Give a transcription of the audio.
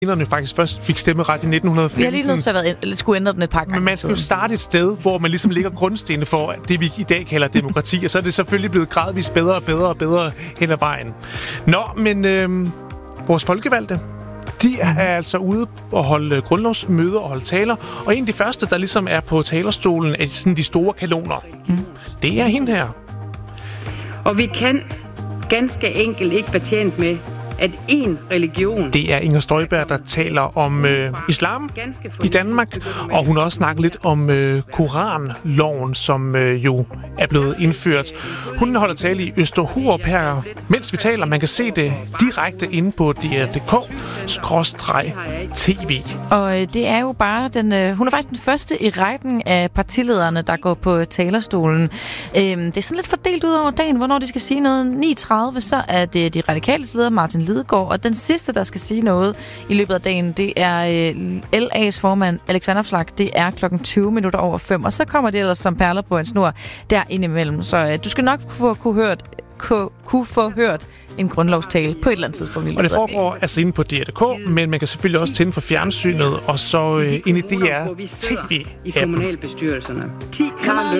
kvinderne faktisk først fik stemmeret i 1915. Vi har lige nødt til at skulle ændre den et par gange. Men man skal jo starte et sted, hvor man ligesom lægger grundstenene for det, vi i dag kalder demokrati, og så er det selvfølgelig blevet gradvist bedre og bedre og bedre hen ad vejen. Nå, men vores folkevalgte, de er altså ude og holde grundlovsmøder og holde taler, og en af de første, der ligesom er på talerstolen, er sådan de store kanoner. Det er hende her. Og vi kan ganske enkelt ikke være tjent med, at en religion... Det er Inger Støjberg, der taler om islam i Danmark, og hun har også snakket lidt om Koranloven, som jo er blevet indført. Hun holder tale i Østerhurup her, mens vi taler. Man kan se det direkte inde på DR.dk/tv. Og det er jo bare hun er faktisk den første i rækken af partilederne, der går på talerstolen. Det er sådan lidt fordelt ud over dagen, hvornår de skal sige noget. 9:30, så er det de radikale leder, Martin Lidegaard, og den sidste, der skal sige noget i løbet af dagen, det er LA's formand, Alex Vanopslagh. Det er 5:20, og så kommer det ellers som perler på en snor der indimellem. Så du skal nok kunne få hørt en grundlovstale på et eller andet tidspunkt. Og det foregår altså inde på DR.dk, men man kan selvfølgelig også tænde for fjernsynet, og så ind i DR TV. I kommunalbestyrelserne. 10 Karl